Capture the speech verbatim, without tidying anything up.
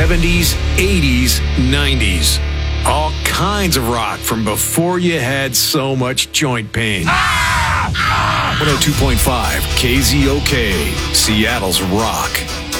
seventies, eighties, nineties. All kinds of rock from before you had so much joint pain. one oh two point five K Z O K, Seattle's rock.